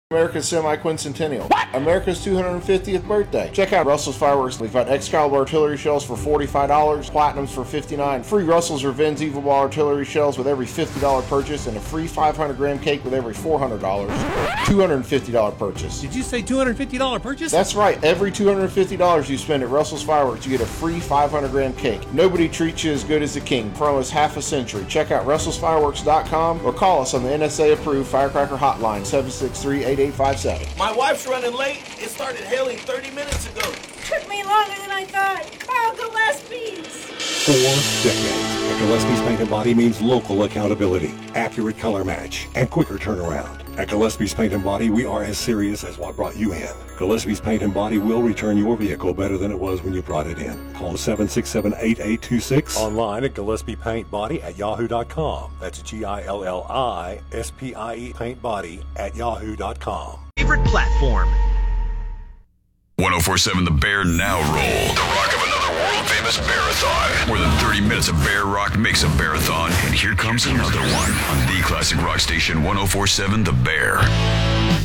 America's semi-quincentennial. What? America's 250th birthday. Check out Russell's Fireworks. We've got Excalibur artillery shells for $45, Platinums for $59, free Russell's Revenge Evil Ball artillery shells with every $50 purchase, and a free 500-gram cake with every $400. $250 purchase. Did you say $250 purchase? That's right. Every $250 you spend at Russell's Fireworks, you get a free 500-gram cake. Nobody treats you as good as the king for almost half a century. Check out RussellsFireworks.com or call us on the NSA-approved Firecracker Hotline, 763-8857. My wife's running late. It started hailing 30 minutes ago. Took me longer than I thought. Carl Gillespie's. 4 decades. At Gillespie's Paint and Body means local accountability, accurate color match, and quicker turnaround. At Gillespie's Paint and Body, we are as serious as what brought you in. Gillespie's Paint and Body will return your vehicle better than it was when you brought it in. Call 767-8826. Online at GillespiePaintBody@yahoo.com. That's GILLISPIE paintbody@yahoo.com. Favorite platform. 1047 The Bear now roll. The rock of another world-famous Bearathon. More than 30 minutes of Bear Rock makes a Bearathon, and here comes another one on the classic rock station 1047 The Bear.